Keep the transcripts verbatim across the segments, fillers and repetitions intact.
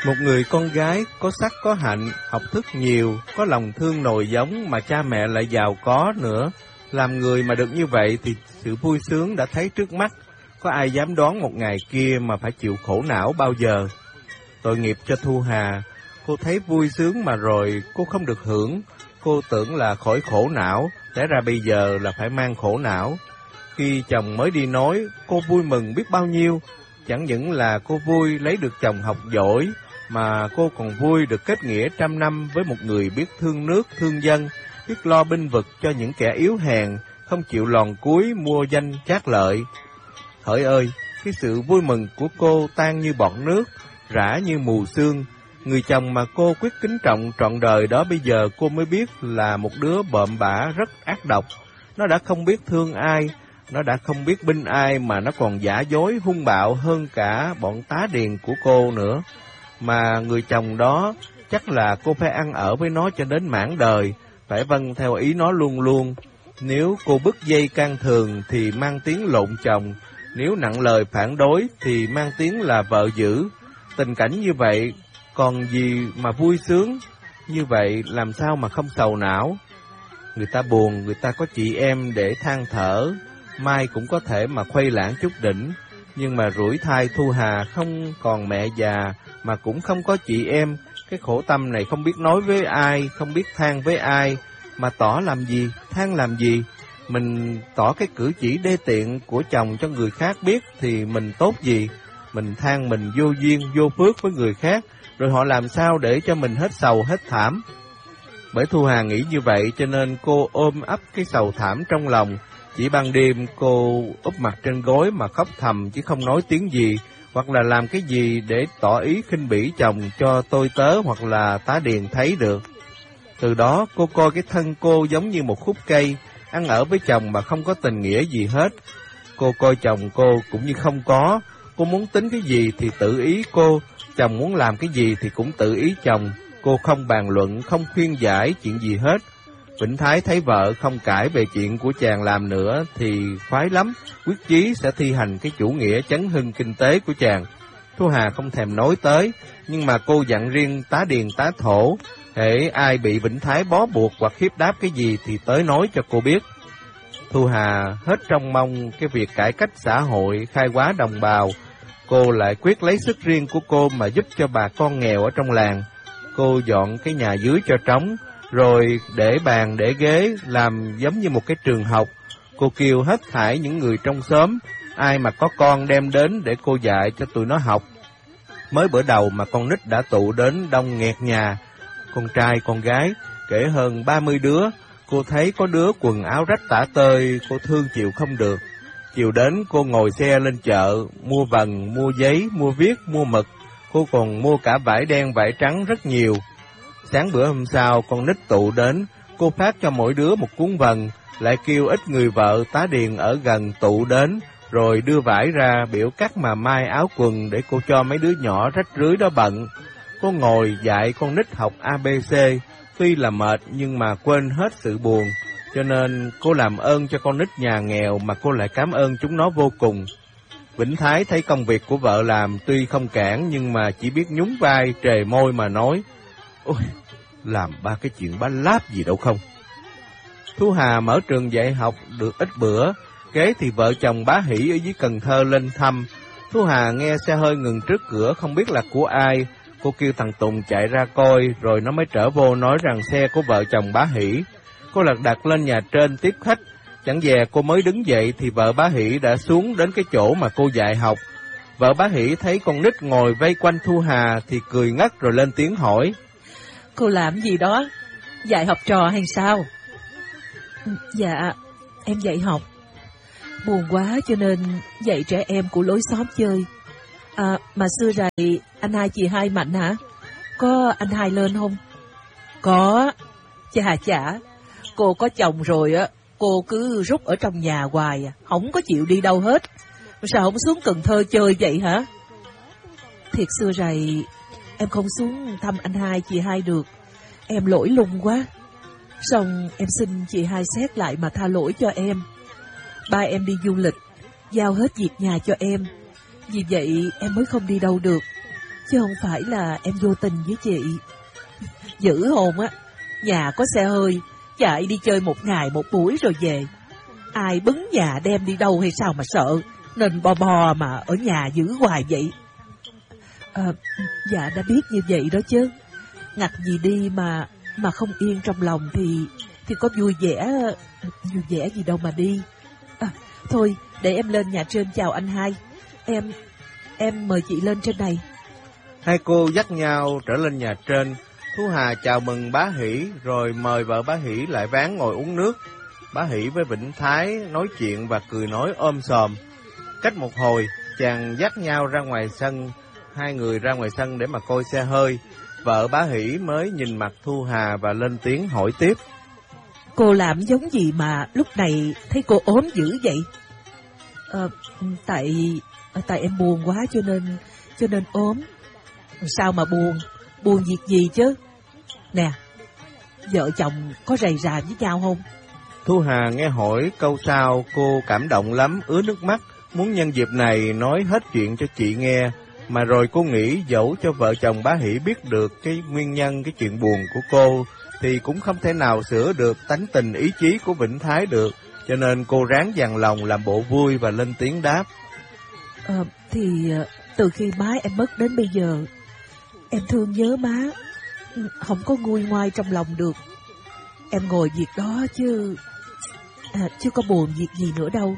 Một người con gái có sắc có hạnh, học thức nhiều, có lòng thương nồi giống mà cha mẹ lại giàu có nữa. Làm người mà được như vậy thì sự vui sướng đã thấy trước mắt. Có ai dám đoán một ngày kia mà phải chịu khổ não bao giờ? Tội nghiệp cho Thu Hà. Cô thấy vui sướng mà rồi cô không được hưởng. Cô tưởng là khỏi khổ não, té ra bây giờ là phải mang khổ não. Khi chồng mới đi nói, cô vui mừng biết bao nhiêu. Chẳng những là cô vui lấy được chồng học giỏi, mà cô còn vui được kết nghĩa trăm năm với một người biết thương nước, thương dân, biết lo binh vực cho những kẻ yếu hèn, không chịu lòn cúi mua danh trác lợi. Hỡi ơi, cái sự vui mừng của cô tan như bọt nước, rã như mù sương. Người chồng mà cô quyết kính trọng trọn đời đó bây giờ cô mới biết là một đứa bợm bả rất ác độc. Nó đã không biết thương ai, nó đã không biết binh ai mà nó còn giả dối hung bạo hơn cả bọn tá điền của cô nữa. Mà người chồng đó chắc là cô phải ăn ở với nó cho đến mãn đời, phải vâng theo ý nó luôn luôn. Nếu cô bứt dây can thường thì mang tiếng lộn chồng, nếu nặng lời phản đối thì mang tiếng là vợ dữ. Tình cảnh như vậy còn gì mà vui sướng, như vậy làm sao mà không sầu não. Người ta buồn, người ta có chị em để than thở, mai cũng có thể mà khuây lãng chút đỉnh. Nhưng mà rủi thai Thu Hà không còn mẹ già, mà cũng không có chị em. Cái khổ tâm này không biết nói với ai, không biết than với ai, mà tỏ làm gì, than làm gì. Mình tỏ cái cử chỉ đê tiện của chồng cho người khác biết thì mình tốt gì. Mình than mình vô duyên, vô phước với người khác, rồi họ làm sao để cho mình hết sầu, hết thảm. Bởi Thu Hà nghĩ như vậy cho nên cô ôm ấp cái sầu thảm trong lòng. Chỉ ban đêm cô úp mặt trên gối mà khóc thầm chứ không nói tiếng gì, hoặc là làm cái gì để tỏ ý khinh bỉ chồng cho tôi tớ hoặc là tá điền thấy được. Từ đó cô coi cái thân cô giống như một khúc cây, ăn ở với chồng mà không có tình nghĩa gì hết. Cô coi chồng cô cũng như không có, cô muốn tính cái gì thì tự ý cô, chồng muốn làm cái gì thì cũng tự ý chồng. Cô không bàn luận, không khuyên giải chuyện gì hết. Vĩnh Thái thấy vợ không cãi về chuyện của chàng làm nữa thì khoái lắm, quyết chí sẽ thi hành cái chủ nghĩa chấn hưng kinh tế của chàng. Thu Hà không thèm nói tới, nhưng mà cô dặn riêng tá điền tá thổ, hễ ai bị Vĩnh Thái bó buộc hoặc hiếp đáp cái gì thì tới nói cho cô biết. Thu Hà hết trông mong cái việc cải cách xã hội, khai hóa đồng bào, cô lại quyết lấy sức riêng của cô mà giúp cho bà con nghèo ở trong làng. Cô dọn cái nhà dưới cho trống, rồi để bàn để ghế làm giống như một cái trường học. Cô kêu hết thảy những người trong xóm, ai mà có con đem đến để cô dạy cho tụi nó học. Mới bữa đầu mà con nít đã tụ đến đông nghẹt nhà, con trai con gái, kể hơn ba mươi đứa. Cô thấy có đứa quần áo rách tả tơi, cô thương chịu không được. Chiều đến cô ngồi xe lên chợ, mua vần, mua giấy, mua viết, mua mực. Cô còn mua cả vải đen vải trắng rất nhiều. Sáng bữa hôm sau con nít tụ đến, cô phát cho mỗi đứa một cuốn vần, lại kêu ít người vợ tá điền ở gần tụ đến, rồi đưa vải ra biểu cắt mà mai áo quần để cô cho mấy đứa nhỏ rách rưới đó bận. Cô ngồi dạy con nít học a bê xê, tuy là mệt nhưng mà quên hết sự buồn, cho nên cô làm ơn cho con nít nhà nghèo mà cô lại cảm ơn chúng nó vô cùng. Vĩnh Thái thấy công việc của vợ làm tuy không cản nhưng mà chỉ biết nhún vai trề môi mà nói, ôi, làm ba cái chuyện bá láp gì đâu không. Thu Hà mở trường dạy học được ít bữa, kế thì vợ chồng bá Hỷ ở dưới Cần Thơ lên thăm. Thu Hà nghe xe hơi ngừng trước cửa không biết là của ai, cô kêu thằng Tùng chạy ra coi, rồi nó mới trở vô nói rằng xe của vợ chồng bá Hỷ. Cô lật đật lên nhà trên tiếp khách, chẳng dè cô mới đứng dậy thì vợ bá Hỷ đã xuống đến cái chỗ mà cô dạy học. Vợ bá Hỷ thấy con nít ngồi vây quanh Thu Hà thì cười ngất rồi lên tiếng hỏi, cô làm gì đó, dạy học trò hay sao? Dạ, em dạy học. Buồn quá cho nên dạy trẻ em của lối xóm chơi. À, mà xưa rày anh hai chị hai Mạnh hả? Có anh hai lên không? Có. Chà chả, cô có chồng rồi á, cô cứ rút ở trong nhà hoài à, không có chịu đi đâu hết. Sao không xuống Cần Thơ chơi vậy hả? Thiệt xưa rày em không xuống thăm anh hai chị hai được, em lỗi lung quá. Xong em xin chị hai xét lại mà tha lỗi cho em. Ba em đi du lịch, giao hết việc nhà cho em, vì vậy em mới không đi đâu được. chứ không phải là em vô tình với chị. Dữ hồn á, nhà có xe hơi, chạy đi chơi một ngày một buổi rồi về. Ai bứng nhà đem đi đâu hay sao mà sợ, nên bò bò mà ở nhà giữ hoài vậy. À, dạ đã biết như vậy đó chứ. Ngặt gì đi mà mà không yên trong lòng thì thì có vui vẻ vui vẻ gì đâu mà đi. À, thôi để em lên nhà trên chào anh hai. Em em mời chị lên trên này. Hai cô dắt nhau trở lên nhà trên. Thu Hà chào mừng bá Hỷ rồi mời vợ bá Hỷ lại ván ngồi uống nước. Bá Hỷ với Vĩnh Thái nói chuyện và cười nói ôm sòm. Cách một hồi, chàng dắt nhau ra ngoài sân, hai người ra ngoài sân để mà coi xe hơi. Vợ bá Hỷ mới nhìn mặt Thu Hà và lên tiếng hỏi tiếp. Cô làm giống gì mà lúc này thấy cô ốm dữ vậy? Ờ, tại tại em buồn quá cho nên cho nên ốm. Sao mà buồn? Buồn việc gì chứ? Nè, vợ chồng có rầy rà với nhau không? Thu Hà nghe hỏi câu sau, cô cảm động lắm, ứa nước mắt, muốn nhân dịp này nói hết chuyện cho chị nghe. Mà rồi cô nghĩ dẫu cho vợ chồng bá Hỷ biết được cái nguyên nhân, cái chuyện buồn của cô, thì cũng không thể nào sửa được tánh tình ý chí của Vĩnh Thái được. Cho nên cô ráng dằn lòng làm bộ vui và lên tiếng đáp. Ờ, thì từ khi má em mất đến bây giờ, em thương nhớ má, không có nguôi ngoai trong lòng được. Em ngồi việc đó chứ, à, chứ có buồn việc gì nữa đâu.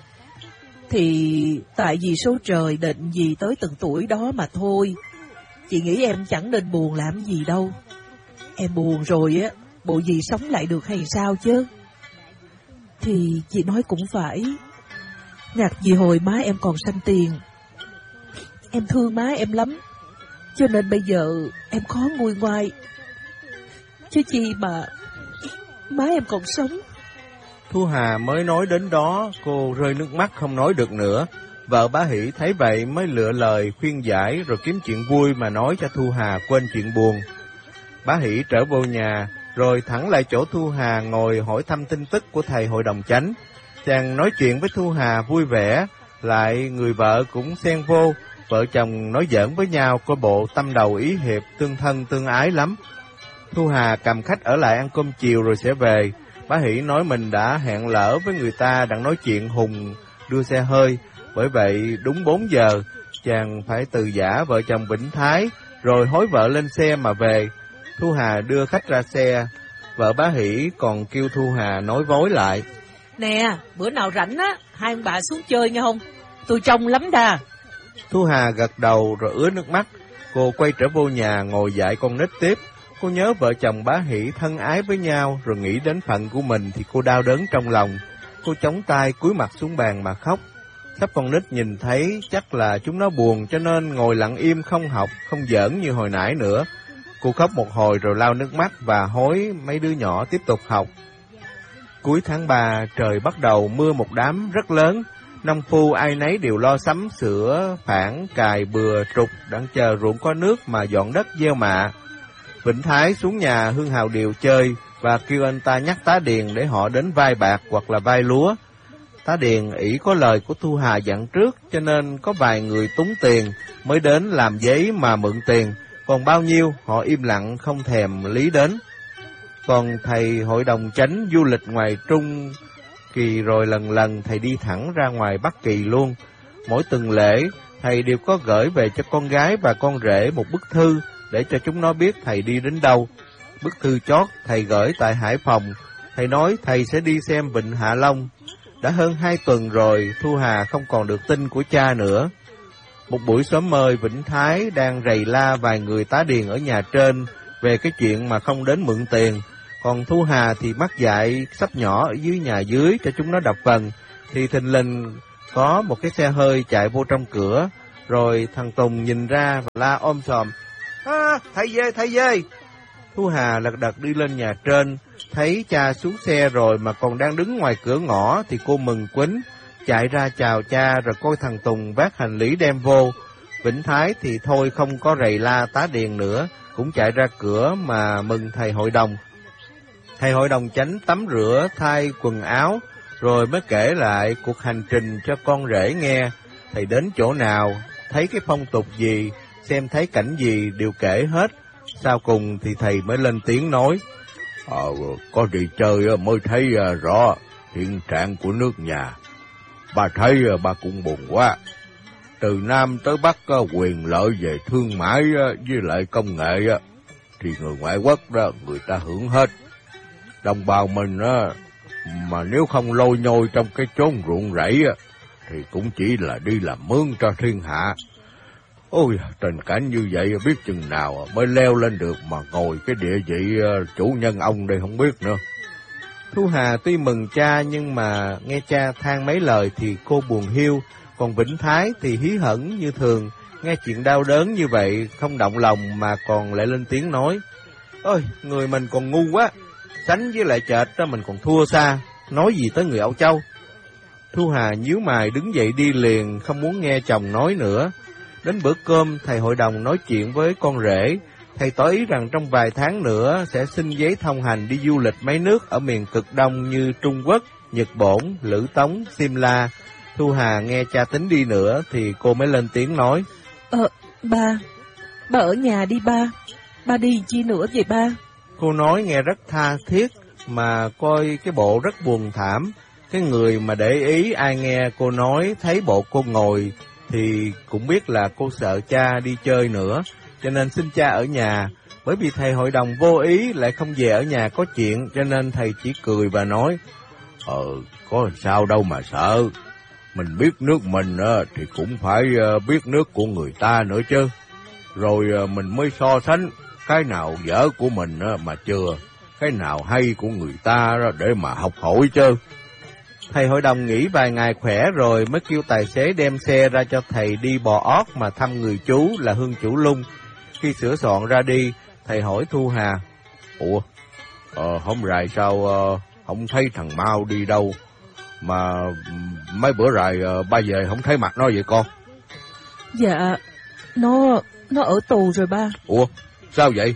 Thì tại vì số trời định gì tới từng tuổi đó mà thôi. Chị nghĩ em chẳng nên buồn làm gì đâu. Em buồn rồi á, bộ gì sống lại được hay sao chứ? Thì chị nói cũng phải. Ngặt gì hồi má em còn sanh tiền, em thương má em lắm, cho nên bây giờ em khó nguôi ngoai. Chứ chi mà má em còn sống. Thu Hà mới nói đến đó, cô rơi nước mắt không nói được nữa. Vợ bá Hỷ thấy vậy mới lựa lời khuyên giải rồi kiếm chuyện vui mà nói cho Thu Hà quên chuyện buồn. Bá Hỷ trở vô nhà, rồi thẳng lại chỗ Thu Hà ngồi hỏi thăm tin tức của thầy hội đồng chánh. Chàng nói chuyện với Thu Hà vui vẻ, lại người vợ cũng xen vô. Vợ chồng nói giỡn với nhau, có bộ tâm đầu ý hiệp, tương thân tương ái lắm. Thu Hà cầm khách ở lại ăn cơm chiều rồi sẽ về. Bá Hỷ nói mình đã hẹn lỡ với người ta đang nói chuyện Hùng đưa xe hơi. Bởi vậy đúng bốn giờ, chàng phải từ giã vợ chồng Vĩnh Thái, rồi hối vợ lên xe mà về. Thu Hà đưa khách ra xe, vợ bá Hỷ còn kêu Thu Hà nói vối lại. Nè, bữa nào rảnh á, hai ông bà xuống chơi nghe không? Tôi trông lắm đà. Thu Hà gật đầu rồi ứa nước mắt. Cô quay trở vô nhà ngồi dạy con nít tiếp. Cô nhớ vợ chồng bá Hỷ thân ái với nhau, rồi nghĩ đến phận của mình thì cô đau đớn trong lòng. Cô chống tay cúi mặt xuống bàn mà khóc. Sắp con nít nhìn thấy chắc là chúng nó buồn, cho nên ngồi lặng im không học, không giỡn như hồi nãy nữa. Cô khóc một hồi rồi lau nước mắt và hối mấy đứa nhỏ tiếp tục học. Cuối tháng ba, trời bắt đầu mưa một đám rất lớn. Nông phu ai nấy đều lo sắm sửa, phản, cài, bừa, trục, đang chờ ruộng có nước mà dọn đất gieo mạ. Vĩnh Thái xuống nhà Hương Hào Điều chơi và kêu anh ta nhắc tá Điền để họ đến vai bạc hoặc là vai lúa. Tá Điền ỷ có lời của Thu Hà dặn trước, cho nên có vài người túng tiền mới đến làm giấy mà mượn tiền, còn bao nhiêu họ im lặng không thèm lý đến. Còn thầy hội đồng chánh du lịch ngoài Trung Kỳ rồi lần lần thầy đi thẳng ra ngoài Bắc Kỳ luôn. Mỗi tuần lễ, thầy đều có gửi về cho con gái và con rể một bức thư để cho chúng nó biết thầy đi đến đâu. Bức thư chót thầy gửi tại Hải Phòng, thầy nói thầy sẽ đi xem Vịnh Hạ Long. Đã hơn hai tuần rồi, Thu Hà không còn được tin của cha nữa. Một buổi sớm mời, Vĩnh Thái đang rầy la vài người tá điền ở nhà trên về cái chuyện mà không đến mượn tiền. Còn Thu Hà thì mắc dại sắp nhỏ ở dưới nhà dưới cho chúng nó đập vần. Thì thình lình có một cái xe hơi chạy vô trong cửa, rồi thằng Tùng nhìn ra và la ôm sòm. À, thầy về, thầy về. Thu Hà lật đật đi lên nhà trên, thấy cha xuống xe rồi mà còn đang đứng ngoài cửa ngõ thì cô mừng quýnh, chạy ra chào cha rồi coi thằng Tùng vác hành lý đem vô. Vĩnh Thái thì thôi không có rầy la tá điền nữa, cũng chạy ra cửa mà mừng thầy hội đồng. Thầy hội đồng chánh tắm rửa, thay quần áo, rồi mới kể lại cuộc hành trình cho con rể nghe. Thầy đến chỗ nào, thấy cái phong tục gì, xem thấy cảnh gì đều kể hết. Sau cùng thì thầy mới lên tiếng nói: Ờ, có đi chơi mới thấy rõ hiện trạng của nước nhà. Bà thấy bà cũng buồn quá. Từ Nam tới Bắc quyền lợi về thương mại với lại công nghệ thì người ngoại quốc đó người ta hưởng hết. Đồng bào mình mà nếu không lôi nhôi trong cái chốn ruộng rẫy thì cũng chỉ là đi làm mướn cho thiên hạ. Ôi, tình cảnh như vậy biết chừng nào mới leo lên được mà ngồi cái địa vị chủ nhân ông đây không biết nữa. Thu Hà tuy mừng cha nhưng mà nghe cha than mấy lời thì cô buồn hiu, còn Vĩnh Thái thì hí hửng như thường, nghe chuyện đau đớn như vậy không động lòng mà còn lại lên tiếng nói: Ôi, người mình còn ngu quá, sánh với lại chợt đó mình còn thua xa, nói gì tới người Âu Châu. Thu Hà nhíu mày đứng dậy đi liền, không muốn nghe chồng nói nữa. Đến bữa cơm, thầy hội đồng nói chuyện với con rể. Thầy tỏ ý rằng trong vài tháng nữa sẽ xin giấy thông hành đi du lịch mấy nước ở miền cực đông như Trung Quốc, Nhật Bổn, Lữ Tống, Simla. Thu Hà nghe cha tính đi nữa thì cô mới lên tiếng nói: Ờ, ba, ba ở nhà đi ba, ba đi chi nữa vậy ba? Cô nói nghe rất tha thiết mà coi cái bộ rất buồn thảm. Cái người mà để ý ai nghe cô nói thấy bộ cô ngồi thì cũng biết là cô sợ cha đi chơi nữa, cho nên xin cha ở nhà. Bởi vì thầy hội đồng vô ý lại không về ở nhà có chuyện, cho nên thầy chỉ cười và nói: Ờ, có sao đâu mà sợ. Mình biết nước mình thì cũng phải biết nước của người ta nữa chứ. Rồi mình mới so sánh cái nào dở của mình mà chừa, cái nào hay của người ta để mà học hỏi chứ. Thầy hội đồng nghỉ vài ngày khỏe rồi mới kêu tài xế đem xe ra cho thầy đi Bò Ót mà thăm người chú là Hương Chủ Lung. Khi sửa soạn ra đi, thầy hỏi Thu Hà: Ủa, ờ, hôm rày sao uh, không thấy thằng Mau đi đâu, mà mấy bữa rày uh, ba về không thấy mặt nó vậy con? Dạ, nó nó ở tù rồi ba. Ủa, sao vậy?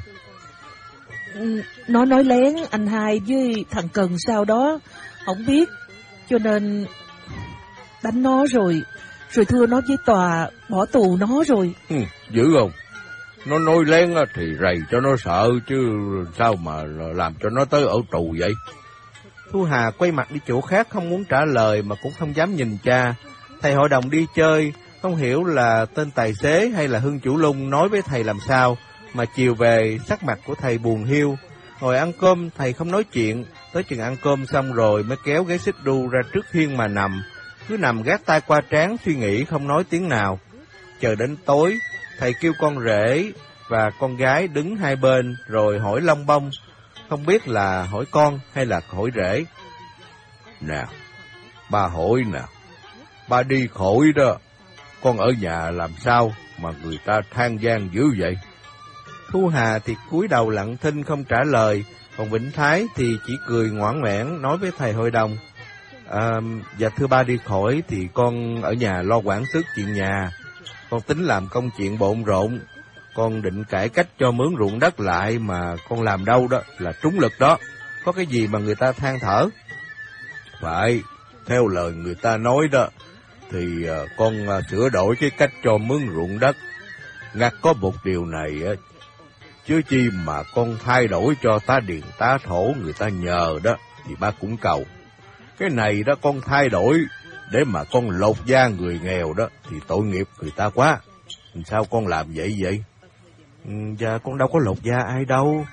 Nó nói lén anh hai với thằng Cần sao đó, không biết, cho nên đánh nó rồi, rồi thưa nó với tòa bỏ tù nó rồi. Ừ, dữ không? Nó nói lén thì rầy cho nó sợ chứ sao mà làm cho nó tới ở tù vậy? Thu Hà quay mặt đi chỗ khác không muốn trả lời mà cũng không dám nhìn cha. Thầy hội đồng đi chơi, không hiểu là tên tài xế hay là Hương Chủ Lung nói với thầy làm sao, mà chiều về sắc mặt của thầy buồn hiu. Ngồi ăn cơm thầy không nói chuyện, tới chừng ăn cơm xong rồi mới kéo ghế xích đu ra trước hiên mà nằm, cứ nằm gác tay qua trán suy nghĩ không nói tiếng nào. Chờ đến tối, thầy kêu con rể và con gái đứng hai bên rồi hỏi lông bông, không biết là hỏi con hay là hỏi rể. Nè, ba hỏi nè, ba đi khỏi đó, con ở nhà làm sao mà người ta than gian dữ vậy? Thu Hà thì cúi đầu lặng thinh không trả lời, còn Vĩnh Thái thì chỉ cười ngoãn ngoãn nói với thầy hội đồng: À, dạ thưa ba đi khỏi thì con ở nhà lo quản sức chuyện nhà. Con tính làm công chuyện bộn rộn, con định cải cách cho mướn ruộng đất lại mà con làm đâu đó là trúng lực đó. Có cái gì mà người ta than thở? Phải, theo lời người ta nói đó, thì uh, con uh, sửa đổi cái cách cho mướn ruộng đất. Ngặt có một điều này uh, chứ chi mà con thay đổi cho tá điền tá thổ người ta nhờ đó, thì ba cũng cầu. Cái này đó con thay đổi để mà con lột da người nghèo đó, thì tội nghiệp người ta quá. Sao con làm vậy vậy? Ừ, dạ con đâu có lột da ai đâu.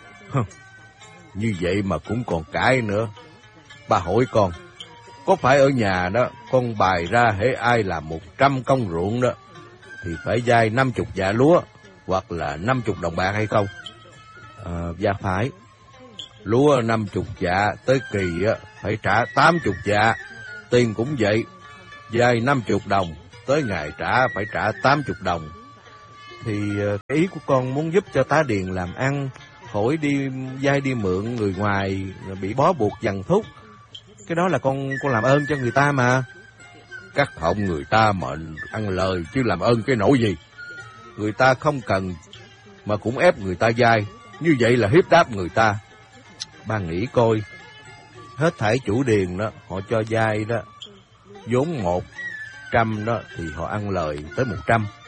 Như vậy mà cũng còn cãi nữa. Ba hỏi con, có phải ở nhà đó con bày ra hễ ai làm một trăm công ruộng đó thì phải vay năm chục dạ lúa hoặc là năm chục đồng bạc hay không? À, dạ phải. Lúa năm chục dạ tới kỳ á phải trả tám chục dạ. Tiền cũng vậy, vay năm chục đồng tới ngày trả phải trả tám chục đồng. Thì cái ý của con muốn giúp cho tá điền làm ăn, khỏi đi vay đi mượn người ngoài bị bó buộc dằn thúc. Cái đó là con con làm ơn cho người ta mà. Cắt họng người ta mà ăn lời chứ làm ơn cái nỗi gì? Người ta không cần mà cũng ép người ta vay, như vậy là hiếp đáp người ta. Ba nghĩ coi, hết thảy chủ điền đó họ cho vay đó, vốn một trăm đó thì họ ăn lời tới một trăm.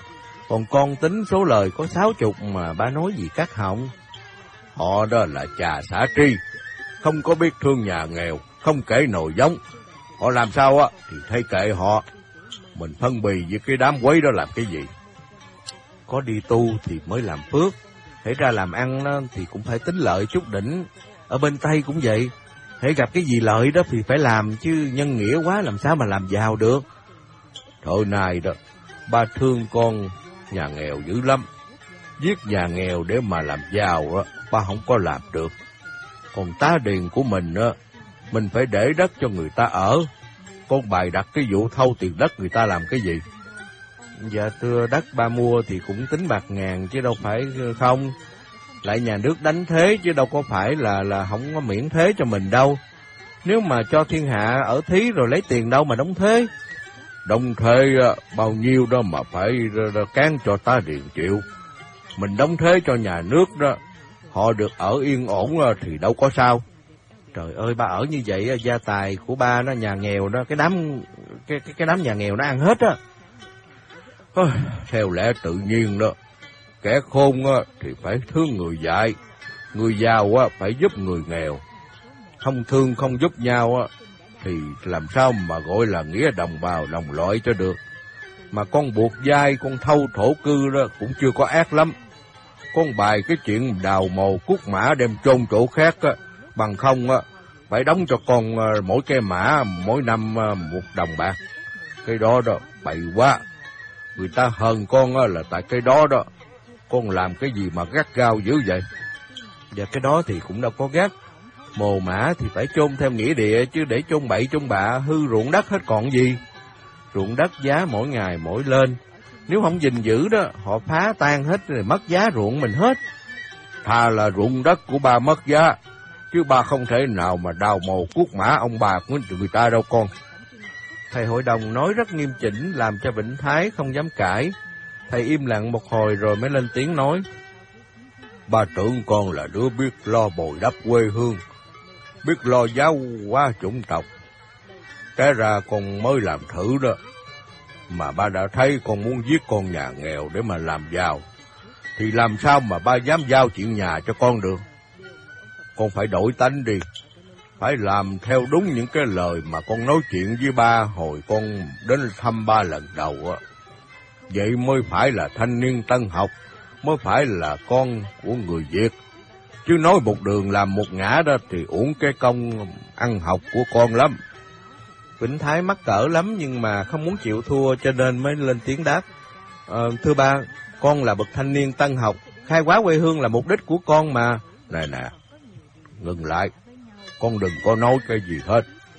Còn con tính số lời có sáu chục mà ba nói gì cắt họng. Họ đó là trà xả tri, không có biết thương nhà nghèo, không kể nồi giống. Họ làm sao á thì thấy kệ họ. Mình phân bì với cái đám quấy đó làm cái gì? Có đi tu thì mới làm phước, hễ ra làm ăn đó thì cũng phải tính lợi chút đỉnh. Ở bên Tây cũng vậy, hễ gặp cái gì lợi đó thì phải làm, chứ nhân nghĩa quá làm sao mà làm giàu được. Thời này đó, ba thương con nhà nghèo dữ lắm. Giết nhà nghèo để mà làm giàu á, ba không có làm được. Còn tá điền của mình á, mình phải để đất cho người ta ở. Con bày đặt cái vụ thâu tiền đất người ta làm cái gì? Dạ thưa, đất ba mua thì cũng tính bạc ngàn chứ đâu phải không. Lại nhà nước đánh thế chứ đâu có phải là là không có miễn thế cho mình đâu. Nếu mà cho thiên hạ ở thí rồi lấy tiền đâu mà đóng thế. Đóng thế bao nhiêu đó mà phải cán cho tá điền chịu. Mình đóng thế cho nhà nước đó, họ được ở yên ổn thì đâu có sao. Trời ơi, ba ở như vậy gia tài của ba nó nhà nghèo đó, cái đám cái cái, cái đám nhà nghèo nó ăn hết á. Theo lẽ tự nhiên đó, kẻ khôn thì phải thương người dại, người giàu phải giúp người nghèo. Không thương không giúp nhau thì làm sao mà gọi là nghĩa đồng bào đồng loại cho được. Mà con buộc dai, con thâu thổ cư đó cũng chưa có ác lắm. Con bài cái chuyện đào mồ cút mã đem chôn chỗ khác á, bằng không á phải đóng cho con mỗi cây mã mỗi năm một đồng bạc. Cái đó đó bậy quá. Người ta hờn con á là tại cái đó đó. Con làm cái gì mà gắt gao dữ vậy? Dạ cái đó thì cũng đâu có gắt. Mồ mã thì phải chôn theo nghĩa địa, chứ để chôn bậy chôn bạ hư ruộng đất hết còn gì. Ruộng đất giá mỗi ngày mỗi lên, nếu không gìn giữ đó, họ phá tan hết rồi mất giá ruộng mình hết. Thà là ruộng đất của ba mất giá, chứ ba không thể nào mà đào mồ cuốc mã ông bà của người ta đâu con. Thầy hội đồng nói rất nghiêm chỉnh, làm cho Vĩnh Thái không dám cãi. Thầy im lặng một hồi rồi mới lên tiếng nói. Ba tưởng con là đứa biết lo bồi đắp quê hương, biết lo giáo hóa chủng tộc. Cái ra con mới làm thử đó. Mà ba đã thấy con muốn giết con nhà nghèo để mà làm giàu, thì làm sao mà ba dám giao chuyện nhà cho con được. Con phải đổi tánh đi, phải làm theo đúng những cái lời mà con nói chuyện với ba hồi con đến thăm ba lần đầu á. Vậy mới phải là thanh niên tân học, mới phải là con của người Việt. Chứ nói một đường làm một ngã đó thì uổng cái công ăn học của con lắm. Vĩnh Thái mắc cỡ lắm nhưng mà không muốn chịu thua cho nên mới lên tiếng đáp. Ờ, thưa ba, con là bậc thanh niên tân học, khai hóa quê hương là mục đích của con mà. Nè nè, ngừng lại, con đừng có nói cái gì hết.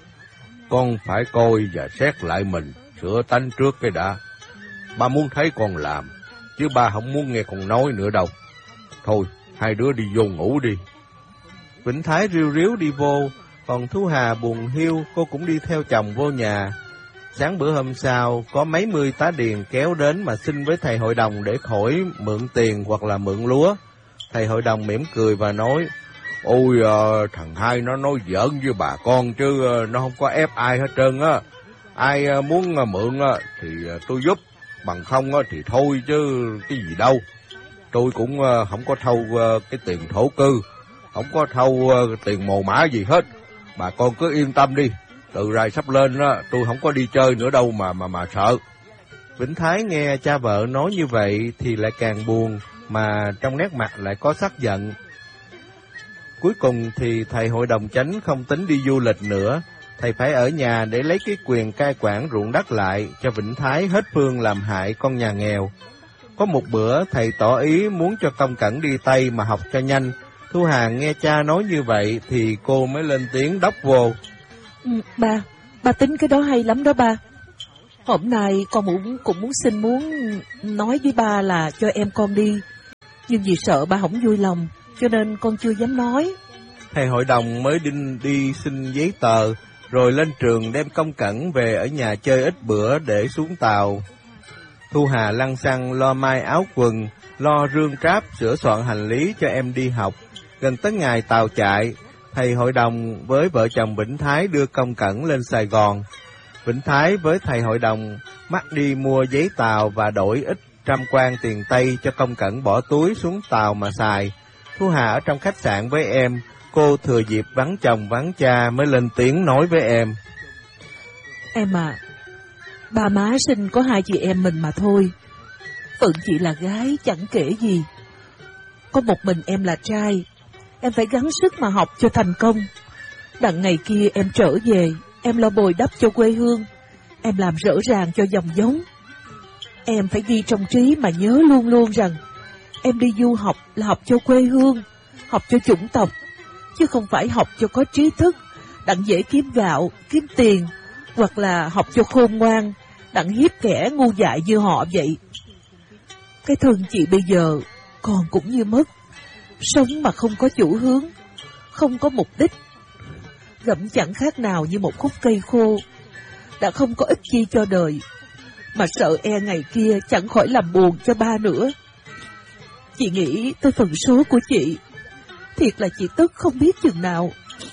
Con phải coi và xét lại mình, sửa tánh trước cái đã. Ba muốn thấy con làm, chứ ba không muốn nghe con nói nữa đâu. Thôi, hai đứa đi vô ngủ đi. Vĩnh Thái riu riu đi vô, còn Thu Hà buồn hiu, cô cũng đi theo chồng vô nhà. Sáng bữa hôm sau, có mấy mươi tá điền kéo đến mà xin với thầy hội đồng để khỏi mượn tiền hoặc là mượn lúa. Thầy hội đồng mỉm cười và nói, ôi, uh, thằng hai nó nói giỡn với bà con chứ uh, nó không có ép ai hết trơn á. Ai uh, muốn uh, mượn uh, thì uh, tôi giúp, bằng không uh, thì thôi chứ cái gì đâu. Tôi cũng uh, không có thâu uh, cái tiền thổ cư, không có thâu uh, tiền mồ mã gì hết. Bà con cứ yên tâm đi, từ rày sắp lên á, tôi không có đi chơi nữa đâu mà mà mà sợ. Vĩnh Thái nghe cha vợ nói như vậy thì lại càng buồn, mà trong nét mặt lại có sắc giận. Cuối cùng thì thầy hội đồng chánh không tính đi du lịch nữa, thầy phải ở nhà để lấy cái quyền cai quản ruộng đất lại cho Vĩnh Thái hết phương làm hại con nhà nghèo. Có một bữa thầy tỏ ý muốn cho Công Cẩn đi Tây mà học cho nhanh. Thu Hà nghe cha nói như vậy thì cô mới lên tiếng đốc vô. Ừ, ba, ba tính cái đó hay lắm đó ba. Hôm nay con muốn, cũng muốn xin muốn nói với ba là cho em con đi. Nhưng vì sợ ba không vui lòng, cho nên con chưa dám nói. Thầy hội đồng mới đi, đi xin giấy tờ, rồi lên trường đem Công Cẩn về ở nhà chơi ít bữa để xuống tàu. Thu Hà lăn xăng lo may áo quần, lo rương tráp sửa soạn hành lý cho em đi học. Gần tới ngày tàu chạy, thầy hội đồng với vợ chồng Vĩnh Thái đưa Công Cẩn lên Sài Gòn. Vĩnh Thái với thầy hội đồng mắc đi mua giấy tàu và đổi ít trăm quan tiền Tây cho Công Cẩn bỏ túi xuống tàu mà xài. Thu Hà ở trong khách sạn với em, cô thừa dịp vắng chồng vắng cha mới lên tiếng nói với em. Em à, ba má sinh có hai chị em mình mà thôi. Phận chị là gái chẳng kể gì. Có một mình em là trai, em phải gắng sức mà học cho thành công. Đặng ngày kia em trở về, em lo bồi đắp cho quê hương, em làm rõ ràng cho dòng giống. Em phải ghi trong trí mà nhớ luôn luôn rằng em đi du học là học cho quê hương, học cho chủng tộc, chứ không phải học cho có trí thức, đặng dễ kiếm gạo, kiếm tiền, hoặc là học cho khôn ngoan, đặng hiếp kẻ ngu dại như họ vậy. Cái thân chị bây giờ còn cũng như mất, sống mà không có chủ hướng, không có mục đích, gẫm chẳng khác nào như một khúc cây khô, đã không có ích chi cho đời, mà sợ e ngày kia chẳng khỏi làm buồn cho ba nữa. Chị nghĩ tới phần số của chị, thiệt là chị tức không biết chừng nào.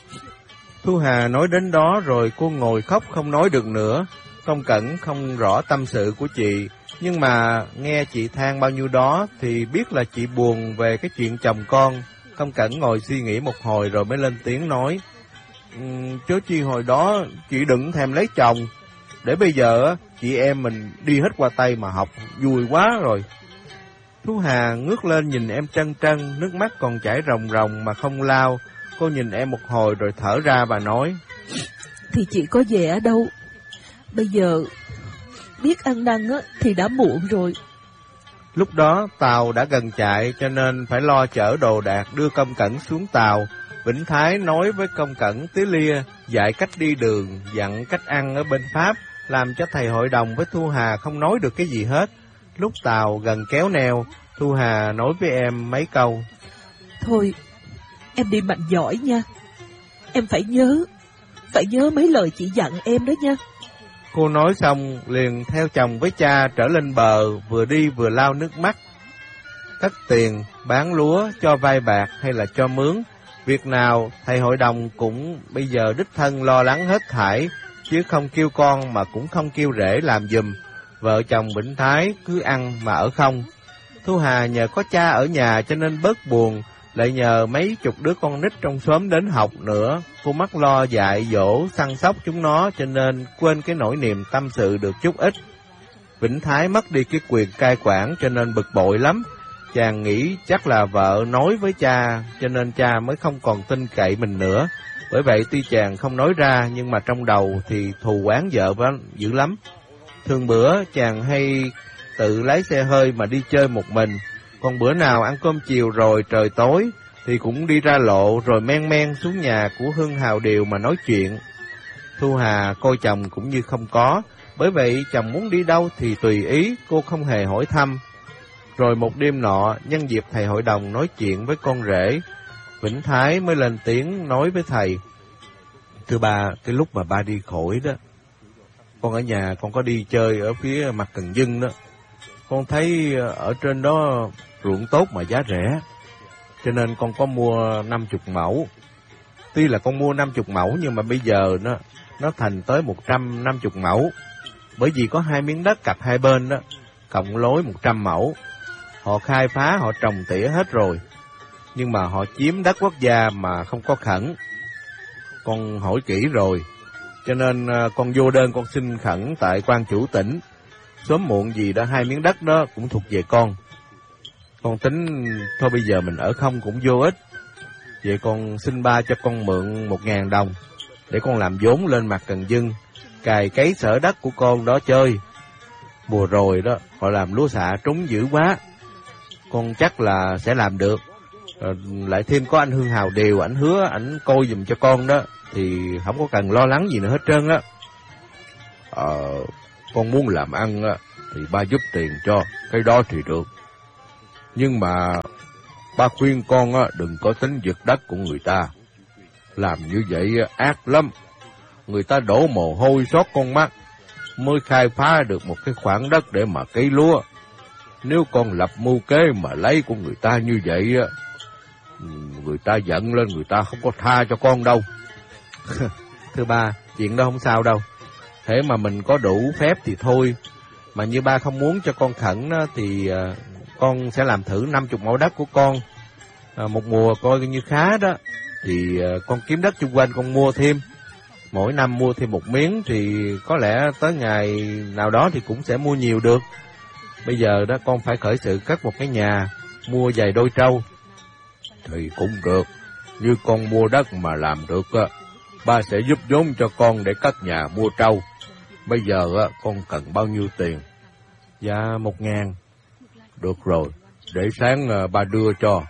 Thu Hà nói đến đó rồi cô ngồi khóc không nói được nữa. Công Cẩn không rõ tâm sự của chị, nhưng mà nghe chị than bao nhiêu đó thì biết là chị buồn về cái chuyện chồng con. Công Cẩn ngồi suy nghĩ một hồi rồi mới lên tiếng nói. Um, chớ chi hồi đó chị đừng thèm lấy chồng, để bây giờ chị em mình đi hết qua Tây mà học, vui quá rồi. Thu Hà ngước lên nhìn em trân trân, nước mắt còn chảy ròng ròng mà không lau. Cô nhìn em một hồi rồi thở ra và nói. Thì chị có về ở đâu, bây giờ biết ăn năn á thì đã muộn rồi. Lúc đó tàu đã gần chạy cho nên phải lo chở đồ đạc đưa Công Cẩn xuống tàu. Vĩnh Thái nói với Công Cẩn tía lia, dạy cách đi đường, dặn cách ăn ở bên Pháp, làm cho thầy hội đồng với Thu Hà không nói được cái gì hết. Lúc tàu gần kéo neo, Thu Hà nói với em mấy câu. Thôi, em đi mạnh giỏi nha. Em phải nhớ, phải nhớ mấy lời chị dặn em đó nha. Cô nói xong liền theo chồng với cha trở lên bờ, vừa đi vừa lau nước mắt. Cất tiền, bán lúa, cho vay bạc hay là cho mướn, việc nào thầy hội đồng cũng bây giờ đích thân lo lắng hết thảy, chứ không kêu con mà cũng không kêu rể làm giùm. Vợ chồng Vĩnh Thái cứ ăn mà ở không. Thu Hà nhờ có cha ở nhà cho nên bớt buồn, lại nhờ mấy chục đứa con nít trong xóm đến học nữa. Cô mắc lo dạy dỗ, săn sóc chúng nó cho nên quên cái nỗi niềm tâm sự được chút ít. Vĩnh Thái mất đi cái quyền cai quản cho nên bực bội lắm. Chàng nghĩ chắc là vợ nói với cha cho nên cha mới không còn tin cậy mình nữa. Bởi vậy tuy chàng không nói ra nhưng mà trong đầu thì thù oán vợ dữ lắm. Thường bữa chàng hay tự lái xe hơi mà đi chơi một mình. Còn bữa nào ăn cơm chiều rồi trời tối thì cũng đi ra lộ rồi men men xuống nhà của Hưng Hào Điều mà nói chuyện. Thu Hà coi chồng cũng như không có, bởi vậy chồng muốn đi đâu thì tùy ý, cô không hề hỏi thăm. Rồi một đêm nọ, nhân dịp thầy hội đồng nói chuyện với con rể, Vĩnh Thái mới lên tiếng nói với thầy. Thưa ba, cái lúc mà ba đi khỏi đó, con ở nhà con có đi chơi ở phía mặt Cần Dưng đó. Con thấy ở trên đó ruộng tốt mà giá rẻ, cho nên con có mua năm chục mẫu. Tuy là con mua năm chục mẫu nhưng mà bây giờ nó nó thành tới một trăm năm mươi mẫu. Bởi vì có hai miếng đất cặp hai bên đó, cộng lối một trăm mẫu. Họ khai phá, họ trồng tỉa hết rồi, nhưng mà họ chiếm đất quốc gia mà không có khẩn. Con hỏi kỹ rồi, cho nên con vô đơn con xin khẩn tại quan chủ tỉnh. Sớm muộn gì đó hai miếng đất đó cũng thuộc về con. Con tính thôi bây giờ mình ở không cũng vô ích. Vậy con xin ba cho con mượn một ngàn đồng để con làm vốn lên mặt Cần Dưng, cày cấy sở đất của con đó chơi. Mùa rồi đó họ làm lúa xạ trúng dữ quá, con chắc là sẽ làm được. Rồi lại thêm có anh Hưng Hào Điều, ảnh hứa ảnh coi giùm cho con đó, thì không có cần lo lắng gì nữa hết trơn á. Ờ, con muốn làm ăn á thì ba giúp tiền cho, cái đó thì được. Nhưng mà ba khuyên con á đừng có tính giật đất của người ta. Làm như vậy ác lắm. Người ta đổ mồ hôi xót con mắt mới khai phá được một cái khoảng đất để mà cấy lúa. Nếu con lập mưu kế mà lấy của người ta như vậy á, người ta giận lên, người ta không có tha cho con đâu. Thưa ba, chuyện đó không sao đâu. Thế mà mình có đủ phép thì thôi. Mà như ba không muốn cho con khẩn đó, thì à, con sẽ làm thử năm chục mẫu đất của con. À, một mùa coi như khá đó, thì à, con kiếm đất chung quanh con mua thêm. Mỗi năm mua thêm một miếng thì có lẽ tới ngày nào đó thì cũng sẽ mua nhiều được. Bây giờ đó con phải khởi sự cất một cái nhà, mua vài đôi trâu. Thì cũng được, như con mua đất mà làm được, ba sẽ giúp vốn cho con để cất nhà mua trâu. Bây giờ con cần bao nhiêu tiền? Dạ, một ngàn. Được rồi, để sáng ba đưa cho.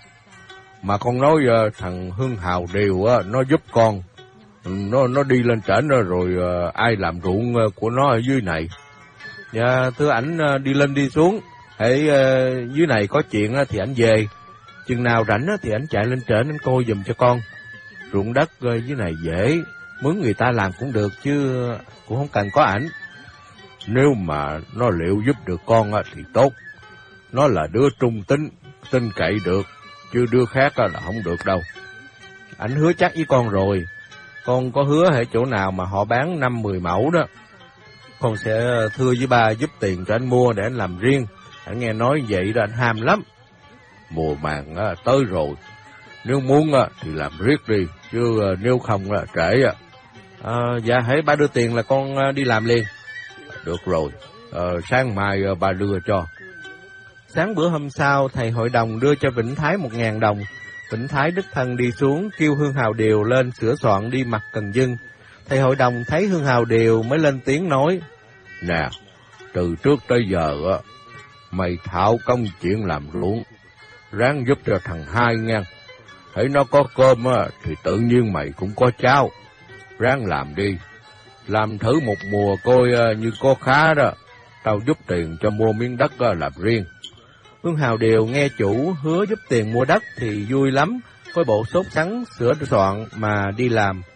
Mà con nói thằng Hưng Hào Điều nó giúp con, nó nó đi lên trển rồi ai làm ruộng của nó ở dưới này? Dạ, thưa ảnh đi lên đi xuống, hễ dưới này có chuyện thì ảnh về. Chừng nào rảnh thì ảnh chạy lên trển ảnh coi giùm cho con. Ruộng đất dưới này dễ, mướn người ta làm cũng được chứ cũng không cần có ảnh. Nếu mà nó liệu giúp được con thì tốt. Nó là đứa trung tính, tin cậy được, chứ đứa khác là không được đâu. Ảnh hứa chắc với con rồi. Con có hứa hệ chỗ nào mà họ bán năm mười mẫu đó, con sẽ thưa với ba giúp tiền cho anh mua để anh làm riêng. Anh nghe nói vậy đó anh ham lắm. Mùa màng tới rồi, nếu muốn thì làm riết đi, chứ nếu không trễ. À, dạ, hãy ba đưa tiền là con đi làm liền. Được rồi, à, sáng mai ba đưa cho. Sáng bữa hôm sau, thầy hội đồng đưa cho Vĩnh Thái một ngàn đồng. Vĩnh Thái đích thân đi xuống, kêu Hương Hào Điều lên sửa soạn đi mặt cần dưng. Thầy hội đồng thấy Hương Hào Điều mới lên tiếng nói: Nè, từ trước tới giờ mày thạo công chuyện làm ruộng, ráng giúp cho thằng Hai nha. Hãy nó có cơm thì tự nhiên mày cũng có cháo. Ráng làm đi, làm thử một mùa coi như có khá đó, tao giúp tiền cho mua miếng đất làm riêng. Hương Hào Điều nghe chủ hứa giúp tiền mua đất thì vui lắm, coi bộ sốt sắng sửa soạn mà đi làm.